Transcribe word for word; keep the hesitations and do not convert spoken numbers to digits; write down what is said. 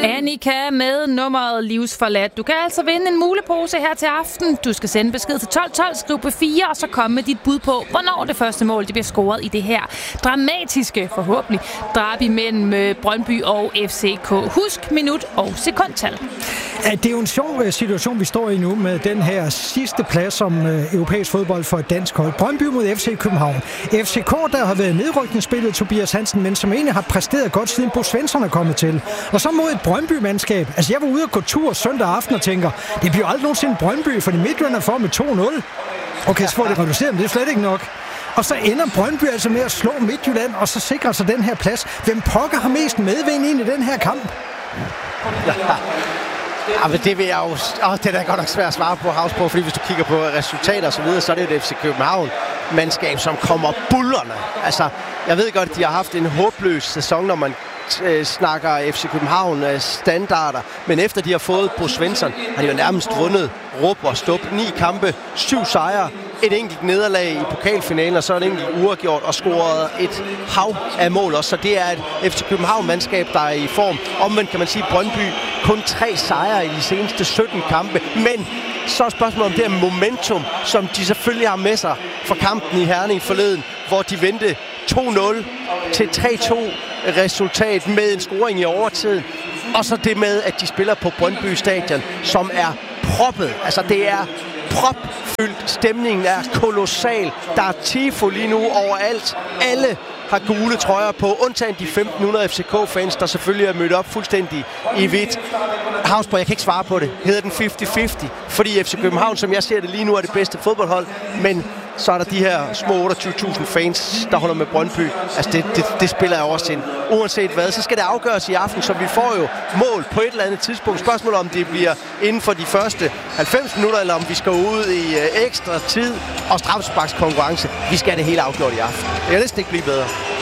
Annika med nummeret Livsforladt. Du kan altså vinde en mulepose her til aften. Du skal sende besked til tolv tolv, skriv på fire, og så komme med dit bud på, hvornår det første mål det bliver scoret i det her dramatiske, forhåbentlig, derby mellem Brøndby og F C K. Husk minut og sekundtal. Ja, det er jo en sjov situation, vi står i nu med den her sidste plads som øh, europæisk fodbold for et dansk hold. Brøndby mod F C København. F C K, der har været nedrykningsspillet Tobias Hansen, men som egentlig har præsteret godt siden Bo Svensson er kommet til. Og så mod et Brøndby-mandskab. Altså, jeg var ude og gå tur søndag aften og tænker, det bliver aldrig nogensinde Brøndby, fordi Midtjylland er for med to nul. Okay, så får det reduceret, men det er slet ikke nok. Og så ender Brøndby altså med at slå Midtjylland, og så sikrer sig den her plads. Hvem pokker har mest medvind ind i den her kamp? Ja, men det vil jeg jo... Åh, det er da godt nok svært at svare på, Havsbro, fordi hvis du kigger på resultater og så videre, så er det et F C København-mandskab, som kommer bullerne. Altså, jeg ved godt, at de har haft en håbløs sæson, når man øh, snakker F C København-standarder, men efter de har fået Bo Svensson, har de jo nærmest vundet råb og stop. Ni kampe, syv sejre, et enkelt nederlag i pokalfinalen, og så en enkelt uafgjort, og scoret et hav af mål også. Så det er et F C København-mandskab, der er i form. Omvendt kan man sige, Brøndby kun tre sejre i de seneste sytten kampe. Men så er spørgsmålet om det her momentum, som de selvfølgelig har med sig fra kampen i Herning forleden, hvor de vendte to nul til tre to resultat med en scoring i overtiden. Og så det med, at de spiller på Brøndby Stadion, som er proppet. Altså det er propfyldt. Stemningen er kolossal. Der er tifo lige nu overalt. Alle har gule trøjer på, undtagen de femten hundrede F C K-fans, der selvfølgelig er mødt op fuldstændig i hvidt. Havsborg, jeg kan ikke svare på det. Hedder den halvtreds halvtreds? Fordi F C København, som jeg ser det lige nu, er det bedste fodboldhold, men så er der de her små otteogtyve tusind fans, der holder med Brøndby. Altså, det, det, det spiller jeg også ind. Uanset hvad, så skal det afgøres i aften, så vi får jo mål på et eller andet tidspunkt. Spørgsmålet om det bliver inden for de første halvfems minutter, eller om vi skal ud i øh, ekstra tid og straffesparkskonkurrence. Vi skal have det helt afgjort i aften. Det kan næsten ikke blive bedre.